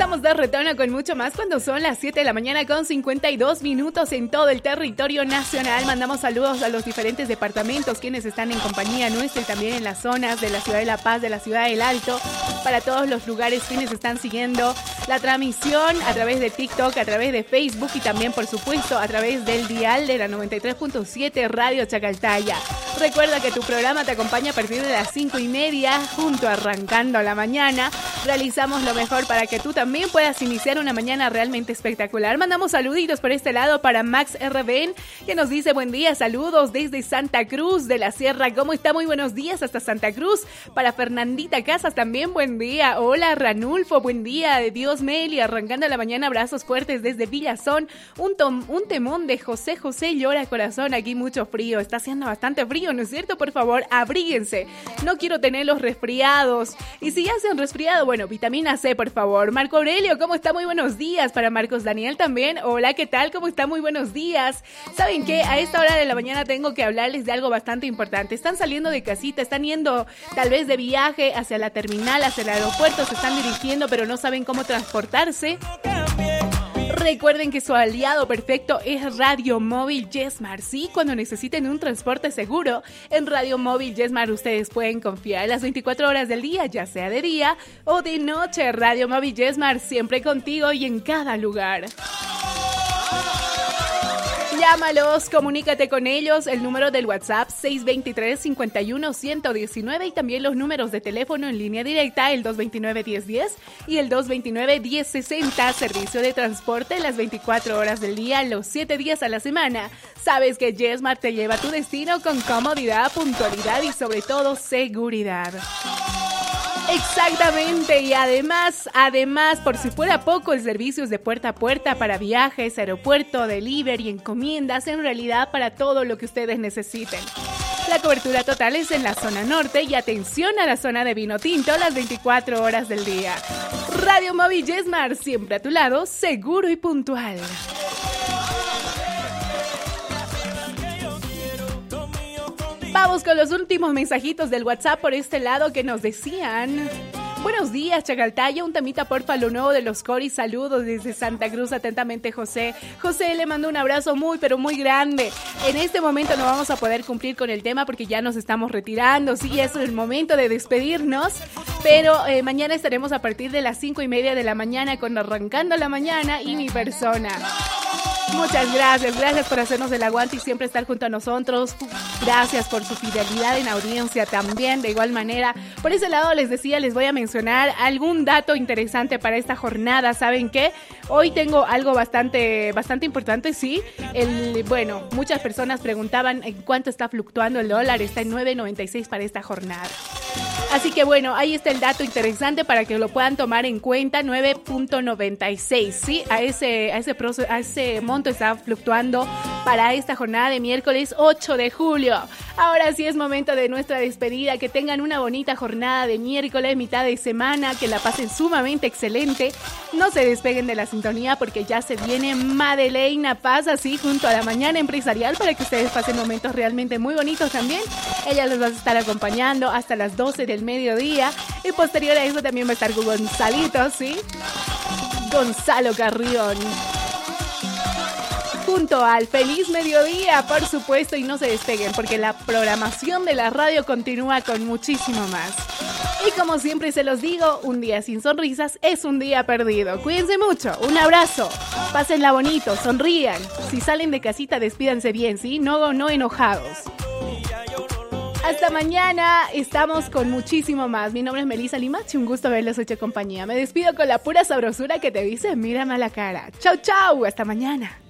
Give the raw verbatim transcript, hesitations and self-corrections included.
Estamos de retorno con mucho más cuando son las siete de la mañana con cincuenta y dos minutos en todo el territorio nacional. Mandamos saludos a los diferentes departamentos quienes están en compañía nuestra y también en las zonas de la ciudad de La Paz, de la ciudad del Alto, para todos los lugares quienes están siguiendo la transmisión a través de TikTok, a través de Facebook y también por supuesto a través del dial de la noventa y tres punto siete Radio Chacaltaya. Recuerda que tu programa te acompaña a partir de las cinco y media junto a Arrancando la Mañana. Realizamos lo mejor para que tú también puedas iniciar una mañana realmente espectacular. Mandamos saluditos por este lado para Max R B N, que nos dice buen día, saludos desde Santa Cruz de la Sierra. ¿Cómo está? Muy buenos días hasta Santa Cruz. Para Fernandita Casas también buen día. Hola Ranulfo, buen día. De Dios Meli, arrancando la mañana, abrazos fuertes desde Villazón. Un, tom, un temón de José José llora corazón. Aquí mucho frío, está haciendo bastante frío, ¿no es cierto? Por favor, abríguense. No quiero tener los resfriados. Y si ya se han resfriado, bueno, vitamina C, por favor. Marco Aurelio, ¿cómo está? Muy buenos días. Para Marcos Daniel también. Hola, ¿qué tal? ¿Cómo está? Muy buenos días. ¿Saben qué? A esta hora de la mañana tengo que hablarles de algo bastante importante. Están saliendo de casita, están yendo tal vez de viaje hacia la terminal, hacia el aeropuerto, se están dirigiendo, pero no saben cómo transportarse. Recuerden que su aliado perfecto es Radio Móvil Yesmar. Sí, cuando necesiten un transporte seguro, en Radio Móvil Yesmar ustedes pueden confiar las veinticuatro horas del día, ya sea de día o de noche. Radio Móvil Yesmar, siempre contigo y en cada lugar. Llámalos, comunícate con ellos, el número del WhatsApp seis dos tres, cinco uno, uno uno nueve y también los números de teléfono en línea directa, el dos dos nueve, uno cero uno cero y el dos dos nueve, uno cero seis cero, servicio de transporte las veinticuatro horas del día, los siete días a la semana. Sabes que Yesmar te lleva a tu destino con comodidad, puntualidad y sobre todo seguridad. Exactamente, y además, además, por si fuera poco, el servicio es de puerta a puerta para viajes, aeropuerto, delivery, encomiendas, en realidad para todo lo que ustedes necesiten. La cobertura total es en la zona norte y atención a la zona de vino tinto las veinticuatro horas del día. Radio Móvil Yesmar, siempre a tu lado, seguro y puntual. Vamos con los últimos mensajitos del WhatsApp por este lado que nos decían: buenos días, Chacaltaya, un temita porfa, lo nuevo de los Coris, saludos desde Santa Cruz, atentamente José. José, le mando un abrazo muy, pero muy grande. En este momento no vamos a poder cumplir con el tema porque ya nos estamos retirando, sí, es el momento de despedirnos, pero eh, mañana estaremos a partir de las cinco y media de la mañana con Arrancando la Mañana y mi persona. Muchas gracias, gracias por hacernos el aguante y siempre estar junto a nosotros. Gracias por su fidelidad en audiencia también, de igual manera. Por ese lado les decía, les voy a mencionar algún dato interesante para esta jornada. ¿Saben qué? Hoy tengo algo bastante, bastante importante, sí. El, bueno, muchas personas preguntaban en cuánto está fluctuando el dólar. Está en nueve noventa y seis para esta jornada. Así que bueno, ahí está el dato interesante para que lo puedan tomar en cuenta, nueve noventa y seis, ¿sí? A ese, a ese, proce- a ese monto está fluctuando para esta jornada de miércoles ocho de julio. Ahora sí es momento de nuestra despedida, que tengan una bonita jornada de miércoles, mitad de semana, que la pasen sumamente excelente. No se despeguen de la sintonía porque ya se viene Madeleina Paz, así junto a la mañana empresarial, para que ustedes pasen momentos realmente muy bonitos también. Ella los va a estar acompañando hasta las doce del mediodía y posterior a eso también va a estar Gonzalito, ¿sí? Gonzalo Carrión. Junto al Feliz Mediodía, por supuesto, y no se despeguen porque la programación de la radio continúa con muchísimo más. Y como siempre se los digo, un día sin sonrisas es un día perdido. Cuídense mucho, un abrazo, pásenla bonito, sonrían. Si salen de casita, despídanse bien, ¿sí? No, no enojados. Hasta mañana, estamos con muchísimo más. Mi nombre es Melissa Limachi, un gusto haberles hecho compañía. Me despido con la pura sabrosura que te dice, mírame a la cara. Chau, chau, hasta mañana.